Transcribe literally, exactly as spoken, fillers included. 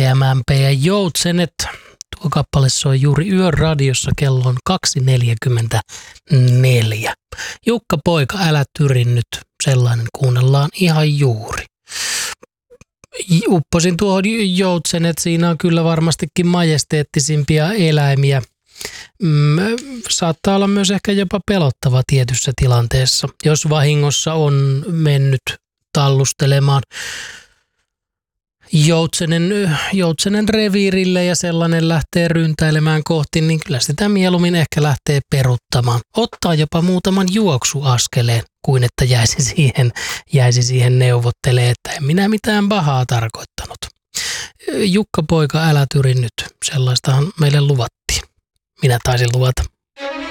M M P ja Joutsenet. Tuo kappale soi juuri Yön radiossa, kello on kaksi neljäkymmentäneljä. Jukka Poika, älä tyrin nyt, sellainen kuunnellaan ihan juuri. Upposin tuohon Joutsenet, siinä on kyllä varmastikin majesteettisimpia eläimiä. Saattaa olla myös ehkä jopa pelottava tietyssä tilanteessa, jos vahingossa on mennyt tallustelemaan joutsenen, joutsenen reviirille ja sellainen lähtee ryntäilemään kohti, niin kyllä sitä mieluummin ehkä lähtee peruttamaan. Ottaa jopa muutaman juoksuaskeleen, kuin että jäisi siihen, jäisi siihen neuvottelemaan, että en minä mitään pahaa tarkoittanut. Jukka Poika, älä tyri nyt. Sellaistahan meille luvattiin. Minä taisin luvata.